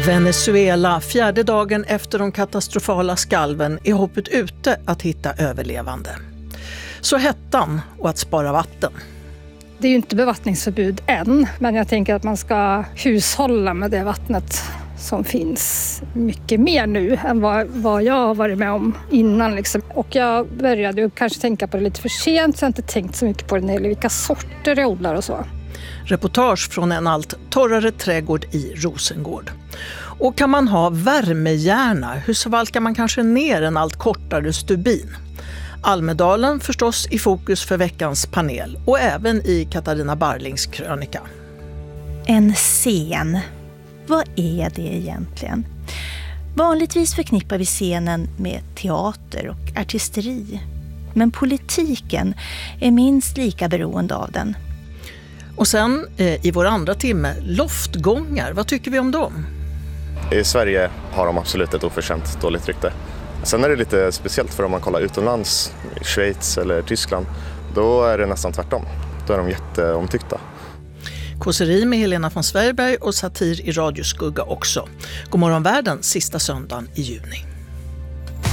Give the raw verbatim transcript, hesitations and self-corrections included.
Venezuela, fjärde dagen efter de katastrofala skalven, är hoppet ute att hitta överlevande. Så hettan och att spara vatten. Det är ju inte bevattningsförbud än, men jag tänker att man ska hushålla med det vattnet som finns mycket mer nu än vad, vad jag har varit med om innan. Liksom. Och jag började ju kanske tänka på det lite för sent, så jag har inte tänkt så mycket på det när det gäller vilka sorter jag odlar och så. Reportage från en allt torrare trädgård i Rosengård. Och kan man ha värmehjärna, hur svalkar man kanske ner en allt kortare stubin? Almedalen förstås i fokus för veckans panel och även i Katarina Barlings krönika. En scen. Vad är det egentligen? Vanligtvis förknippar vi scenen med teater och artisteri. Men politiken är minst lika beroende av den. Och sen eh, i vår andra timme, loftgångar. Vad tycker vi om dem? I Sverige har de absolut ett oförtjänt dåligt rykte. Sen är det lite speciellt, för om man kollar utomlands, i Schweiz eller Tyskland, då är det nästan tvärtom. Då är de jätteomtyckta. Kåseri med Helena von Sverberg och satir i radioskugga också. God morgon världen, sista söndagen i juni.